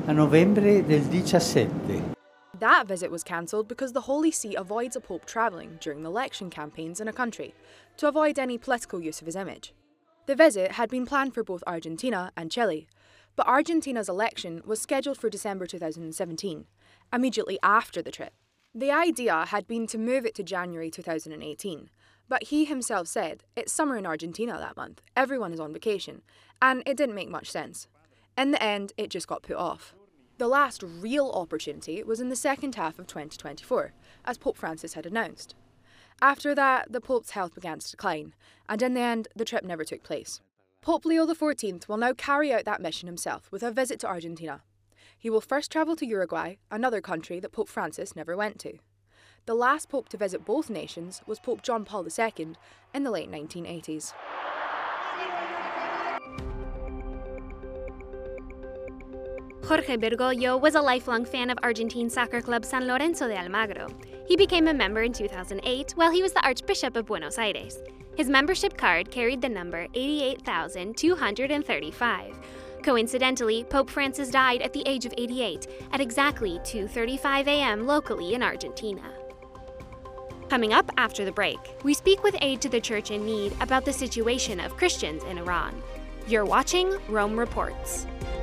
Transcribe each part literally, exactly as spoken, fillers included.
a novembre del diciassette. That visit was cancelled because the Holy See avoids a pope travelling during election campaigns in a country, to avoid any political use of his image. The visit had been planned for both Argentina and Chile, but Argentina's election was scheduled for December two thousand seventeen, immediately after the trip. The idea had been to move it to January two thousand eighteen, but he himself said it's summer in Argentina that month, everyone is on vacation, and it didn't make much sense. In the end, it just got put off. The last real opportunity was in the second half of twenty twenty-four, as Pope Francis had announced. After that, the Pope's health began to decline, and in the end, the trip never took place. Pope Leo the fourteenth will now carry out that mission himself with a visit to Argentina. He will first travel to Uruguay, another country that Pope Francis never went to. The last pope to visit both nations was Pope John Paul the Second in the late nineteen eighties. Jorge Bergoglio was a lifelong fan of Argentine soccer club San Lorenzo de Almagro. He became a member in two thousand eight while he was the Archbishop of Buenos Aires. His membership card carried the number eighty-eight thousand two hundred thirty-five. Coincidentally, Pope Francis died at the age of eighty-eight at exactly two thirty-five a m locally in Argentina. Coming up after the break, we speak with Aid to the Church in Need about the situation of Christians in Iran. You're watching Rome Reports.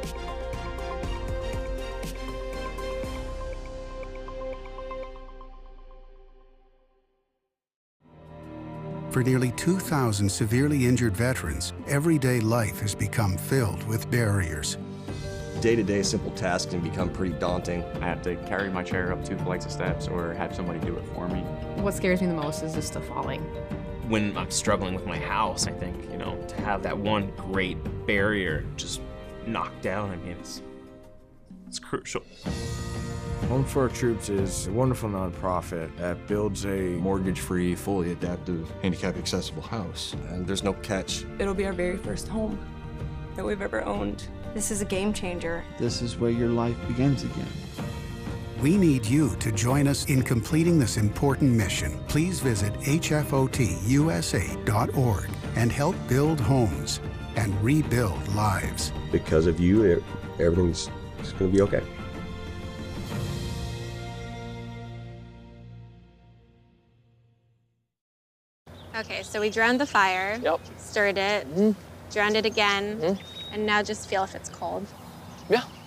For nearly two thousand severely injured veterans, everyday life has become filled with barriers. Day-to-day simple tasks can become pretty daunting. I have to carry my chair up two flights of steps or have somebody do it for me. What scares me the most is just the falling. When I'm struggling with my house, I think, you know, to have that one great barrier just knocked down, I mean, it's, it's crucial. Home for Our Troops is a wonderful nonprofit that builds a mortgage-free, fully adaptive, handicap-accessible house. And there's no catch. It'll be our very first home that we've ever owned. This is a game changer. This is where your life begins again. We need you to join us in completing this important mission. Please visit H F O T U S A dot org and help build homes and rebuild lives. Because of you, everything's going to be okay. Okay, so we drowned the fire, yep. stirred it, mm-hmm. drowned it again, mm-hmm. and now just feel if it's cold. Yeah.